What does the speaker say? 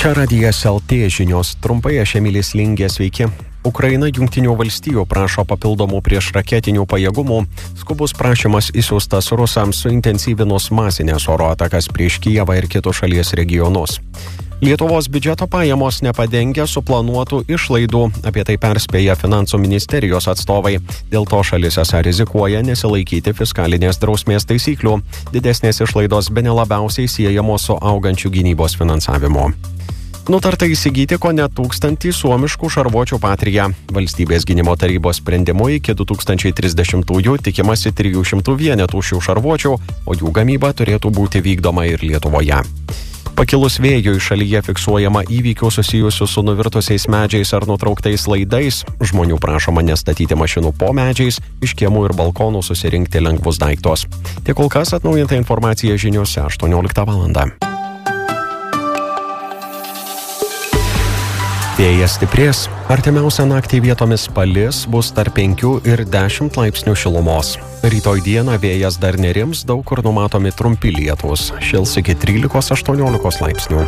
Čia Radijas LT žinios, trumpai aš Emilis Lingė, sveiki. Ukraina Jungtinių valstijų prašo papildomų priešraketinių pajėgumų. Skubus prašymas išsiųstas rusams suintensyvinus masinės oro atakas prieš Kijevą ir kitus šalies regionus. Lietuvos biudžeto pajamos nepadengia suplanuotų išlaidų, apie tai perspėja Finansų ministerijos atstovai. Dėl to šalis esą rizikuoja nesilaikyti fiskalinės drausmės taisyklių. Didesnės išlaidos bene labiausiai siejamos su augančiu gynybos finansavimu. Nutarta įsigyti kone 1000 suomiškų šarvuočių Patria. Valstybės gynimo tarybos sprendimu iki 2030-ųjų tikimasi 300 vienetų šių šarvuočių, o jų gamyba turėtų būti vykdoma ir Lietuvoje. Pakilus vėjui šalyje fiksuojama įvykių susijusių su nuvirtusiais medžiais ar nutrauktais laidais. Žmonių prašoma nestatyti mašinų po medžiais, iš kiemų ir balkonų susirinkti lengvus daiktus. Tiek kol kas, atnaujinta informacija žiniose 18 val. Vėjas stiprės, artimiausią naktį vietomis palis, bus tarp 5 ir 10 laipsnių šilumos. Rytoj dieną vėjas dar nerims, daug kur numatomi trumpi lietūs, šils iki 13-18 laipsnių.